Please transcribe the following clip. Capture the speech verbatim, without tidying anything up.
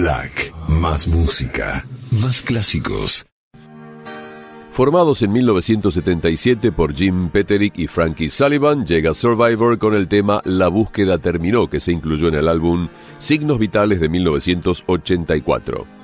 Black. Más música. Más clásicos. Formados en mil novecientos setenta y siete por Jim Petterick y Frankie Sullivan, llega Survivor con el tema La búsqueda terminó, que se incluyó en el álbum Signos Vitales de mil novecientos ochenta y cuatro.